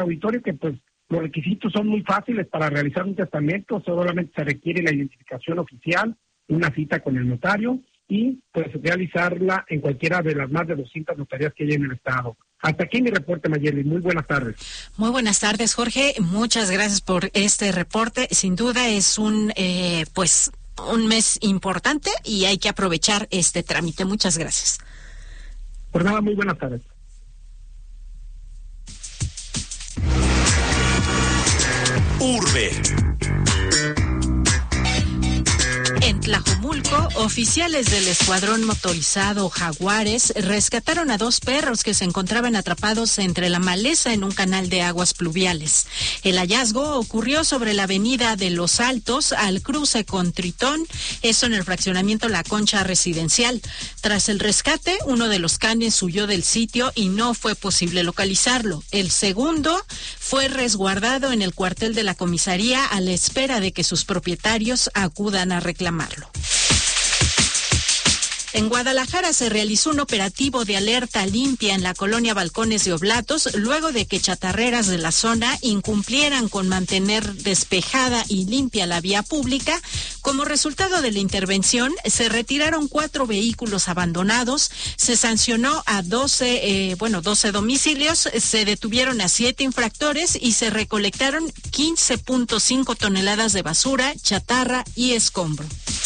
auditorio que pues los requisitos son muy fáciles para realizar un testamento, solamente se requiere la identificación oficial, una cita con el notario y pues realizarla en cualquiera de las más de 200 notarías que hay en el estado. Hasta aquí mi reporte, Mayeli. Muy buenas tardes. Muy buenas tardes, Jorge. Muchas gracias por este reporte. Sin duda es un mes importante y hay que aprovechar este trámite. Muchas gracias. Por nada, muy buenas tardes. Urbe. En Tlajomulco, oficiales del escuadrón motorizado Jaguares rescataron a 2 perros que se encontraban atrapados entre la maleza en un canal de aguas pluviales. El hallazgo ocurrió sobre la avenida de Los Altos al cruce con Tritón, esto en el fraccionamiento La Concha Residencial. Tras el rescate, uno de los canes huyó del sitio y no fue posible localizarlo. El segundo fue resguardado en el cuartel de la comisaría a la espera de que sus propietarios acudan a reclamarlo. En Guadalajara se realizó un operativo de alerta limpia en la colonia Balcones de Oblatos, luego de que chatarreras de la zona incumplieran con mantener despejada y limpia la vía pública. Como resultado de la intervención, se retiraron 4 vehículos abandonados, se sancionó a 12 domicilios, se detuvieron a 7 infractores y se recolectaron 15.5 toneladas de basura, chatarra y escombro.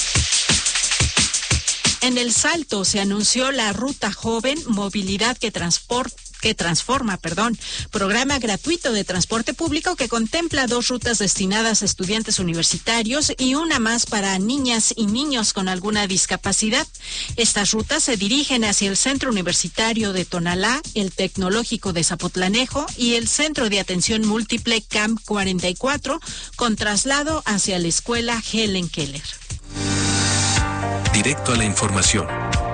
En El Salto se anunció la Ruta Joven, movilidad que transforma, programa gratuito de transporte público que contempla 2 rutas destinadas a estudiantes universitarios y una más para niñas y niños con alguna discapacidad. Estas rutas se dirigen hacia el Centro Universitario de Tonalá, el Tecnológico de Zapotlanejo y el Centro de Atención Múltiple CAMP 44, con traslado hacia la Escuela Helen Keller. Directo a la información.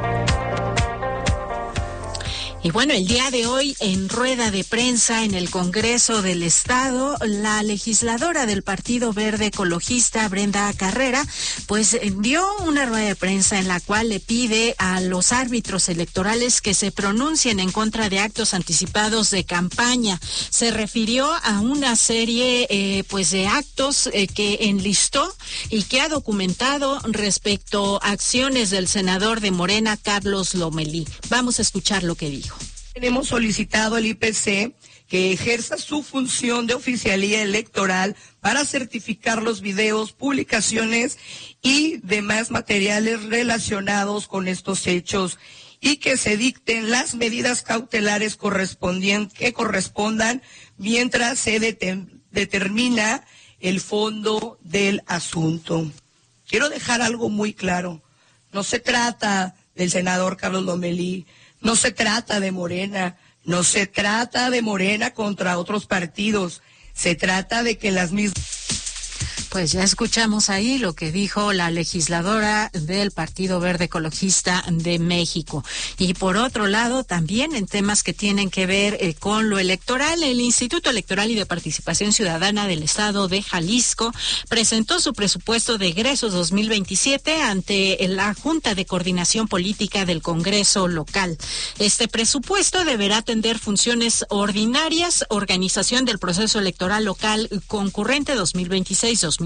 Y bueno, el día de hoy, en rueda de prensa en el Congreso del Estado, la legisladora del Partido Verde Ecologista, Brenda Carrera, pues dio una rueda de prensa en la cual le pide a los árbitros electorales que se pronuncien en contra de actos anticipados de campaña. Se refirió a una serie de actos que enlistó y que ha documentado respecto a acciones del senador de Morena, Carlos Lomelí. Vamos a escuchar lo que dijo. Hemos solicitado al IPC que ejerza su función de oficialía electoral para certificar los videos, publicaciones y demás materiales relacionados con estos hechos y que se dicten las medidas cautelares que correspondan mientras se determina el fondo del asunto. Quiero dejar algo muy claro. No se trata del senador Carlos Lomelí, no se trata de Morena, no se trata de Morena contra otros partidos, se trata de que las mismas... Pues ya escuchamos ahí lo que dijo la legisladora del Partido Verde Ecologista de México. Y por otro lado, también en temas que tienen que ver con lo electoral, el Instituto Electoral y de Participación Ciudadana del Estado de Jalisco presentó su presupuesto de egresos 2027 ante la Junta de Coordinación Política del Congreso local. Este presupuesto deberá atender funciones ordinarias, organización del proceso electoral local concurrente 2026-2027,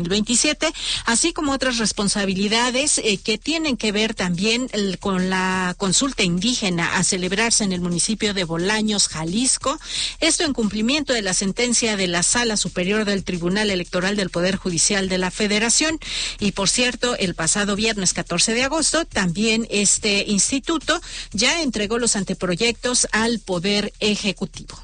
así como otras responsabilidades que tienen que ver también con la consulta indígena a celebrarse en el municipio de Bolaños, Jalisco. Esto en cumplimiento de la sentencia de la Sala Superior del Tribunal Electoral del Poder Judicial de la Federación. Y por cierto, el pasado viernes 14 de agosto, también este instituto ya entregó los anteproyectos al Poder Ejecutivo.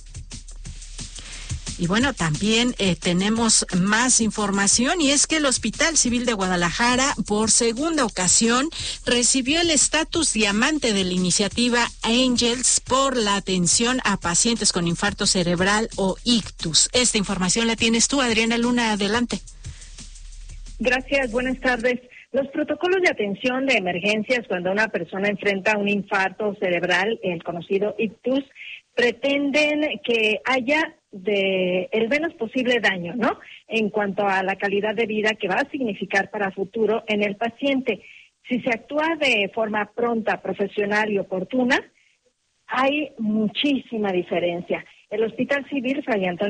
Y bueno, también tenemos más información y es que el Hospital Civil de Guadalajara por segunda ocasión recibió el estatus diamante de la iniciativa Angels por la atención a pacientes con infarto cerebral o ictus. Esta información la tienes tú, Adriana Luna, adelante. Gracias, buenas tardes. Los protocolos de atención de emergencias cuando una persona enfrenta un infarto cerebral, el conocido ictus, pretenden que haya el menos posible daño, ¿no? En cuanto a la calidad de vida que va a significar para futuro en el paciente. Si se actúa de forma pronta, profesional y oportuna, hay muchísima diferencia. El Hospital Civil Fray Antonio